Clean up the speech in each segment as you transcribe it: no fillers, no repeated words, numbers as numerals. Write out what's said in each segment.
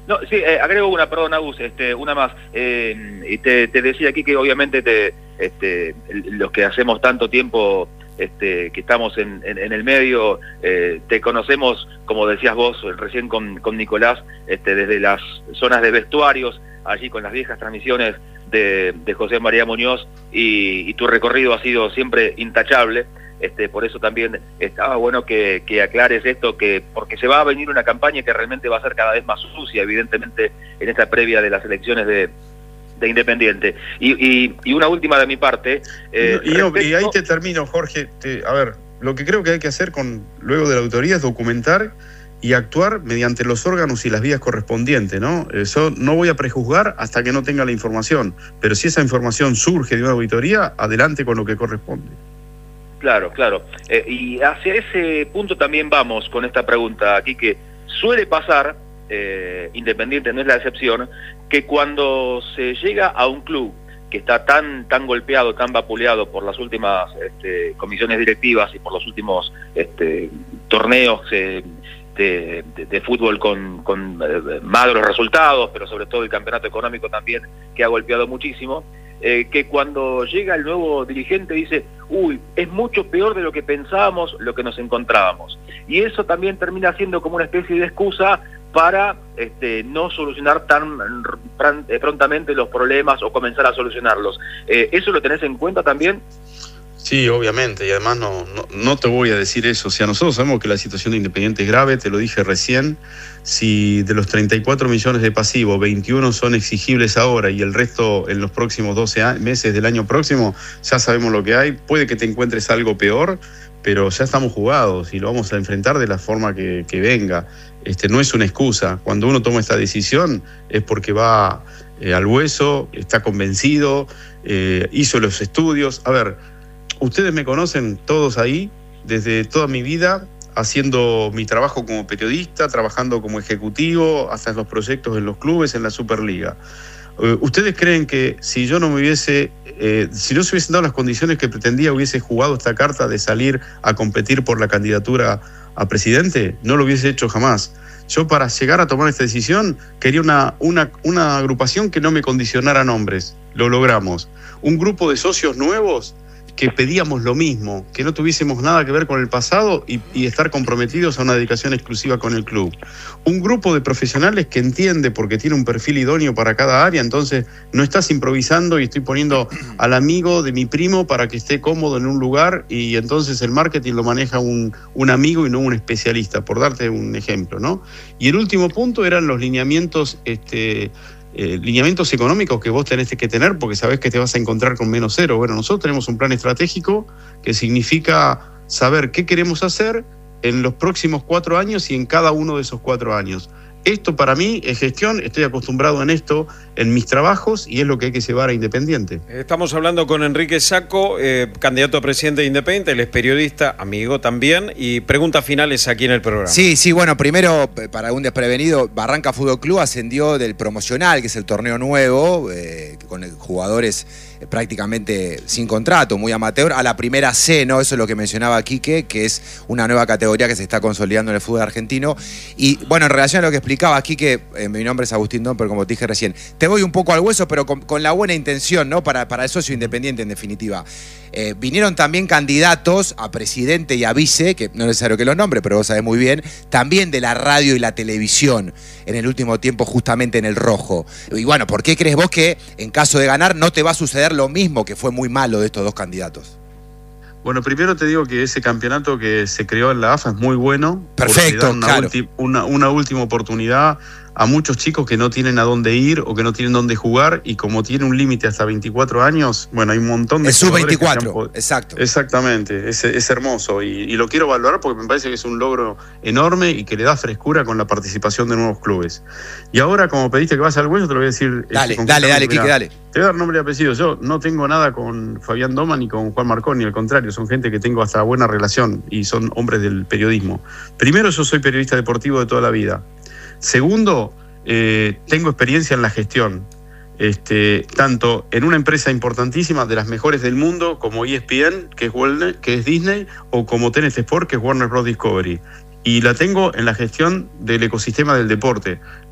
No, sí, agrego una, perdón, Agus, una más. Y te decía aquí que obviamente los que hacemos tanto tiempo que estamos en el medio, te conocemos, como decías vos recién con Nicolás, desde las zonas de vestuarios, allí con las viejas transmisiones de José María Muñoz, y tu recorrido ha sido siempre intachable. Por eso también estaba bueno que aclares esto, porque se va a venir una campaña que realmente va a ser cada vez más sucia, evidentemente, en esta previa de las elecciones de Independiente. Y una última de mi parte. Y ahí te termino, Jorge. A ver, lo que creo que hay que hacer luego de la auditoría es documentar y actuar mediante los órganos y las vías correspondientes, ¿no? Eso no voy a prejuzgar hasta que no tenga la información, pero si esa información surge de una auditoría, adelante con lo que corresponde. Claro. Y hacia ese punto también vamos con esta pregunta aquí, que suele pasar, Independiente no es la excepción, que cuando se llega a un club que está tan golpeado, tan vapuleado por las últimas comisiones directivas y por los últimos torneos de fútbol con magros resultados, pero sobre todo el campeonato económico también, que ha golpeado muchísimo, que cuando llega el nuevo dirigente dice, uy, es mucho peor de lo que pensábamos, lo que nos encontrábamos. Y eso también termina siendo como una especie de excusa para no solucionar tan prontamente los problemas o comenzar a solucionarlos. ¿Eso lo tenés en cuenta también? Sí, obviamente, y además no te voy a decir eso. O sea, nosotros sabemos que la situación de Independiente es grave, te lo dije recién. Si de los 34 millones de pasivos, 21 son exigibles ahora y el resto en los próximos 12 meses del año próximo, ya sabemos lo que hay. Puede que te encuentres algo peor, pero ya estamos jugados y lo vamos a enfrentar de la forma que venga. No es una excusa. Cuando uno toma esta decisión es porque va al hueso, está convencido, hizo los estudios. A ver, ustedes me conocen todos ahí, desde toda mi vida, haciendo mi trabajo como periodista, trabajando como ejecutivo, hasta en los proyectos en los clubes, en la Superliga. ¿Ustedes creen que si yo no me hubiese, si no se hubiesen dado las condiciones que pretendía, hubiese jugado esta carta de salir a competir por la candidatura a presidente? No lo hubiese hecho jamás. Yo, para llegar a tomar esta decisión, quería una agrupación que no me condicionara nombres. Lo logramos. Un grupo de socios nuevos que pedíamos lo mismo, que no tuviésemos nada que ver con el pasado y estar comprometidos a una dedicación exclusiva con el club. Un grupo de profesionales que entiende, porque tiene un perfil idóneo para cada área, entonces no estás improvisando y estoy poniendo al amigo de mi primo para que esté cómodo en un lugar y entonces el marketing lo maneja un amigo y no un especialista, por darte un ejemplo, ¿no? Y el último punto eran los lineamientos lineamientos económicos que vos tenés que tener porque sabés que te vas a encontrar con -0. Bueno, nosotros tenemos un plan estratégico que significa saber qué queremos hacer en los próximos 4 años y en cada uno de esos 4 años. Esto para mí es gestión, estoy acostumbrado en esto, en mis trabajos, y es lo que hay que llevar a Independiente. Estamos hablando con Enrique Sacco, candidato a presidente de Independiente, él es periodista, amigo también, y preguntas finales aquí en el programa. Sí, bueno, primero, para un desprevenido, Barranca Fútbol Club ascendió del promocional, que es el torneo nuevo, con jugadores prácticamente sin contrato, muy amateur, a la primera C, ¿no? Eso es lo que mencionaba Quique, que es una nueva categoría que se está consolidando en el fútbol argentino. Y bueno, en relación a lo que explicaba Quique, mi nombre es Agustín Don, pero como te dije recién, te voy un poco al hueso, pero con la buena intención, ¿no? Para el socio independiente, en definitiva. Vinieron también candidatos a presidente y a vice, que no es necesario que los nombre, pero vos sabés muy bien, también de la radio y la televisión, en el último tiempo justamente en el rojo. Y bueno, ¿por qué crees vos que en caso de ganar no te va a suceder lo mismo que fue muy malo de estos dos candidatos? Bueno, primero te digo que ese campeonato que se creó en la AFA es muy bueno. Perfecto, claro. Una última oportunidad a muchos chicos que no tienen a dónde ir o que no tienen dónde jugar, y como tiene un límite hasta 24 años, bueno, hay un montón de... Es sub-24, exacto. Exactamente, es hermoso y lo quiero valorar porque me parece que es un logro enorme y que le da frescura con la participación de nuevos clubes. Y ahora, como pediste que vaya al hueso, te lo voy a decir... Dale, Quique, dale. Te voy a dar nombre y apellido. Yo no tengo nada con Fabián Doma ni con Juan Marconi, al contrario, son gente que tengo hasta buena relación y son hombres del periodismo. Primero, yo soy periodista deportivo de toda la vida. Segundo, tengo experiencia en la gestión, tanto en una empresa importantísima, de las mejores del mundo, como ESPN, que es Disney, o como TNT Sport, que es Warner Bros. Discovery. Y la tengo en la gestión del ecosistema del deporte.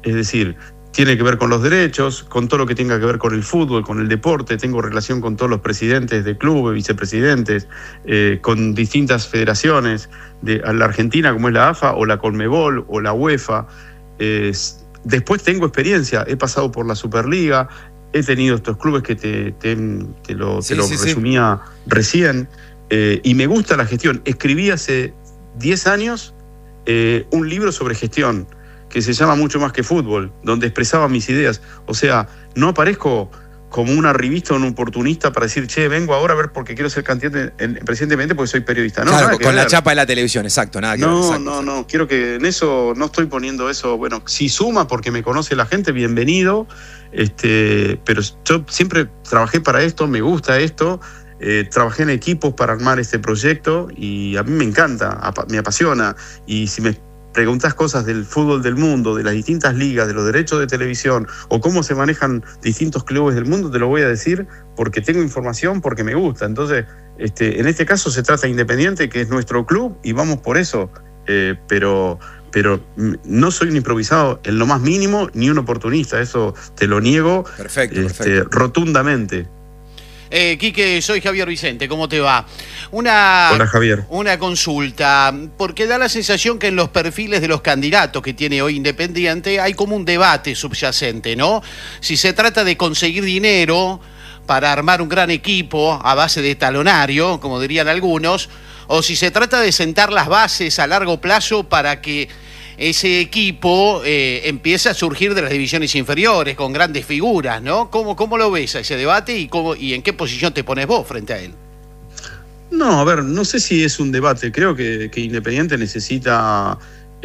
es decir, tiene que ver con los derechos, con todo lo que tenga que ver con el fútbol, con el deporte. Tengo relación con todos los presidentes de clubes, vicepresidentes, con distintas federaciones, a la Argentina como es la AFA, o la Conmebol, o la UEFA. Después tengo experiencia, he pasado por la Superliga, he tenido estos clubes que te lo resumía recién, y me gusta la gestión. Escribí hace 10 años un libro sobre gestión, que se llama Mucho Más que Fútbol, donde expresaba mis ideas. O sea, no aparezco como un arribista o un oportunista para decir, che, vengo ahora a ver porque quiero ser candidato presidentemente porque soy periodista. No, claro, con la chapa de la televisión, exacto. Nada que ver, exacto. No, quiero que en eso no estoy poniendo eso. Bueno, si suma porque me conoce la gente, bienvenido. Pero yo siempre trabajé para esto, me gusta esto. Trabajé en equipos para armar este proyecto y a mí me encanta, me apasiona. Y si me preguntas cosas del fútbol del mundo, de las distintas ligas, de los derechos de televisión o cómo se manejan distintos clubes del mundo, te lo voy a decir porque tengo información, porque me gusta. Entonces, en este caso se trata de Independiente, que es nuestro club, y vamos por eso. Pero no soy un improvisado en lo más mínimo, ni un oportunista, eso te lo niego. Perfecto. Rotundamente. Quique, soy Javier Vicente, ¿cómo te va? Hola, Javier. Una consulta, porque da la sensación que en los perfiles de los candidatos que tiene hoy Independiente hay como un debate subyacente, ¿no? Si se trata de conseguir dinero para armar un gran equipo a base de talonario, como dirían algunos, o si se trata de sentar las bases a largo plazo para que ese equipo empieza a surgir de las divisiones inferiores con grandes figuras, ¿no? ¿Cómo lo ves a ese debate y en qué posición te pones vos frente a él? No, a ver, no sé si es un debate. Creo que Independiente necesita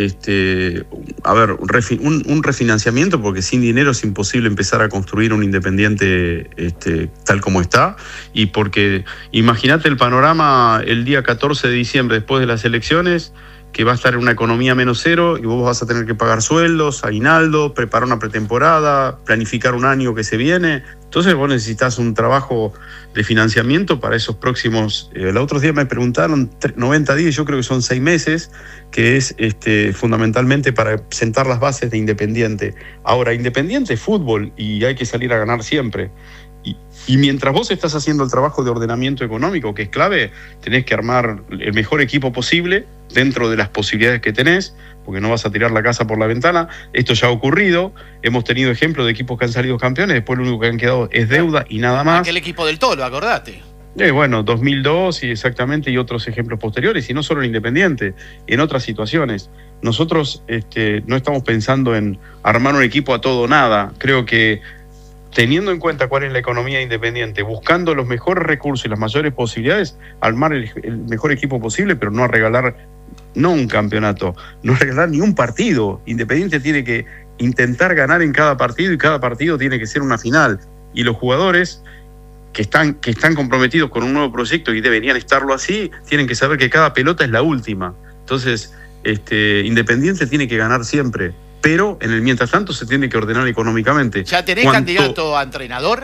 un refinanciamiento, porque sin dinero es imposible empezar a construir un Independiente tal como está, y porque imagínate el panorama el día 14 de diciembre, después de las elecciones, que va a estar en una economía menos cero y vos vas a tener que pagar sueldos, aguinaldo, preparar una pretemporada, planificar un año que se viene. Entonces vos necesitas un trabajo de financiamiento para esos próximos... los otros días me preguntaron 90 días, yo creo que son 6 meses, que es fundamentalmente para sentar las bases de Independiente. Ahora, Independiente es fútbol y hay que salir a ganar siempre. Y mientras vos estás haciendo el trabajo de ordenamiento económico, que es clave, tenés que armar el mejor equipo posible dentro de las posibilidades que tenés, porque no vas a tirar la casa por la ventana. Esto ya ha ocurrido, hemos tenido ejemplos de equipos que han salido campeones, después lo único que han quedado es deuda y nada más. Aquel equipo del Tolo, acordate. Bueno, 2002 y exactamente, y otros ejemplos posteriores, y no solo en Independiente, en otras situaciones. Nosotros no estamos pensando en armar un equipo a todo o nada. Creo que teniendo en cuenta cuál es la economía Independiente, buscando los mejores recursos y las mayores posibilidades, armar el mejor equipo posible, pero no a regalar, no un campeonato, no regalar ni un partido. Independiente tiene que intentar ganar en cada partido, y cada partido tiene que ser una final. Y los jugadores que están comprometidos con un nuevo proyecto y deberían estarlo así, tienen que saber que cada pelota es la última. Entonces, Independiente tiene que ganar siempre, pero en el mientras tanto se tiene que ordenar económicamente. ¿Ya tenés candidato a entrenador?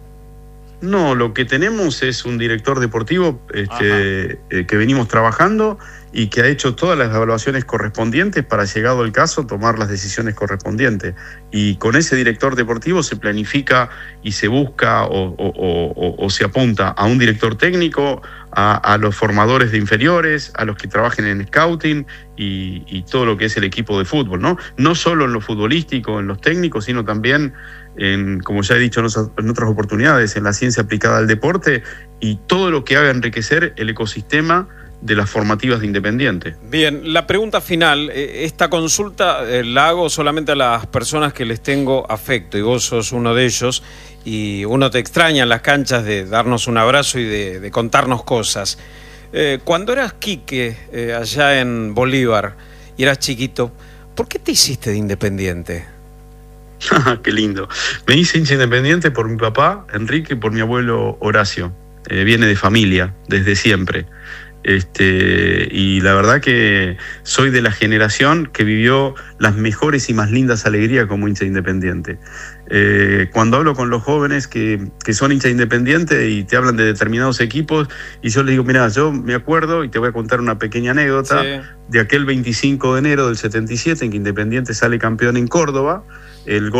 No, lo que tenemos es un director deportivo que venimos trabajando y que ha hecho todas las evaluaciones correspondientes para, llegado el caso, tomar las decisiones correspondientes. Y con ese director deportivo se planifica y se busca o se apunta a un director técnico, a los formadores de inferiores, a los que trabajen en scouting y todo lo que es el equipo de fútbol, ¿no? No solo en lo futbolístico, en los técnicos, sino también como ya he dicho en otras oportunidades, en la ciencia aplicada al deporte y todo lo que haga enriquecer el ecosistema de las formativas de Independiente. Bien, la pregunta final, esta consulta la hago solamente a las personas que les tengo afecto, y vos sos uno de ellos, y uno te extraña en las canchas de darnos un abrazo y de contarnos cosas. Cuando eras Quique, allá en Bolívar, y eras chiquito, ¿por qué te hiciste de Independiente? Qué lindo. Me hice hincha Independiente por mi papá, Enrique, y por mi abuelo Horacio. Viene de familia, desde siempre. Y la verdad que soy de la generación que vivió las mejores y más lindas alegrías como hincha Independiente. Cuando hablo con los jóvenes que son hincha Independiente y te hablan de determinados equipos, y yo les digo, mira, yo me acuerdo, y te voy a contar una pequeña anécdota, de aquel 25 de enero del 77 en que Independiente sale campeón en Córdoba, el gol